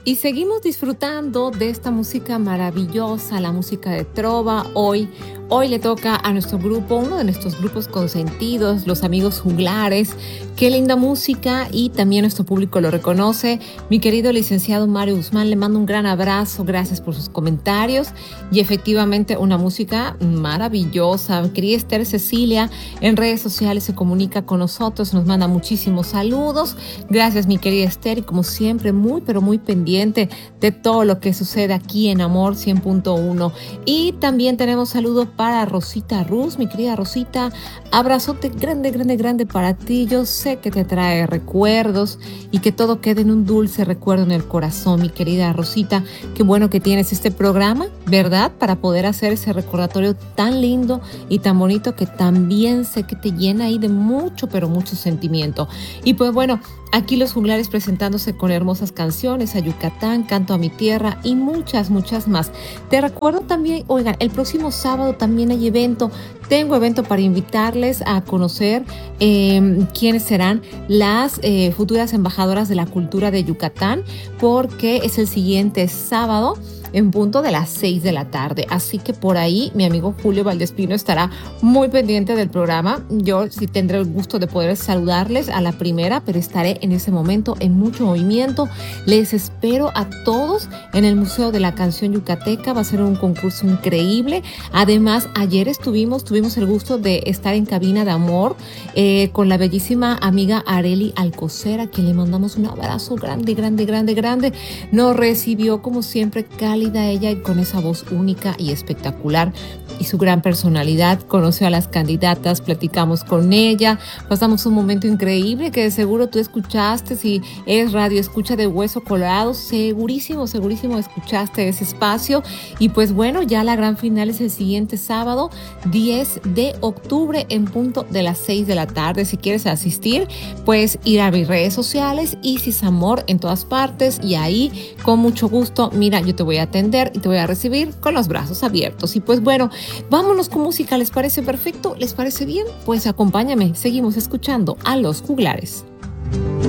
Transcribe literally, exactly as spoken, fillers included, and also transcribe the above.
Y seguimos disfrutando de esta música maravillosa, la música de trova. Hoy, hoy le toca a nuestro grupo, uno de nuestros grupos consentidos, los amigos juglares. Qué linda música y también nuestro público lo reconoce. Mi querido licenciado Mario Guzmán, le mando un gran abrazo. Gracias por sus comentarios. Y efectivamente una música maravillosa. Mi querida Esther Cecilia en redes sociales se comunica con nosotros, nos manda muchísimos saludos. Gracias, mi querida Esther, y como siempre, muy pero muy pendiente de todo lo que sucede aquí en Amor cien punto uno. Y también tenemos saludos para Rosita Ruz, mi querida Rosita, abrazote grande, grande, grande para ti. Yo sé que te trae recuerdos y que todo quede en un dulce recuerdo en el corazón, mi querida Rosita. Qué bueno que tienes este programa, ¿verdad? Para poder hacer ese recordatorio tan lindo y tan bonito que también sé que te llena ahí de mucho, pero mucho sentimiento. Y pues bueno, aquí los juglares presentándose con hermosas canciones a Yucatán, Canto a mi tierra y muchas, muchas más. Te recuerdo también, oigan, el próximo sábado también hay evento. Tengo evento para invitarles a conocer eh, quiénes serán las eh, futuras embajadoras de la cultura de Yucatán, porque es el siguiente sábado en punto de las seis de la tarde. Así que por ahí mi amigo Julio Valdespino estará muy pendiente del programa. Yo sí tendré el gusto de poder saludarles a la primera, pero estaré en ese momento en mucho movimiento. Les espero a todos en el Museo de la Canción Yucateca. Va a ser un concurso increíble. Además, ayer estuvimos, tuvimos el gusto de estar en cabina de amor eh, con la bellísima amiga Areli Alcocer, a quien le mandamos un abrazo grande, grande, grande, grande. Nos recibió como siempre cálida ella y con esa voz única y espectacular y su gran personalidad. Conoció a las candidatas, platicamos con ella, pasamos un momento increíble que de seguro tú escuchaste. Si eres radio escucha de Hueso Colorado, segurísimo, segurísimo escuchaste ese espacio. Y pues bueno, ya la gran final es el siguiente sábado, diez de octubre en punto de las seis de la tarde. Si quieres asistir, pues ir a mis redes sociales, Isis Amor en todas partes, y ahí con mucho gusto, mira, yo te voy a atender y te voy a recibir con los brazos abiertos. Y pues bueno, vámonos con música. ¿Les parece perfecto? ¿Les parece bien? Pues acompáñame, seguimos escuchando a los juglares.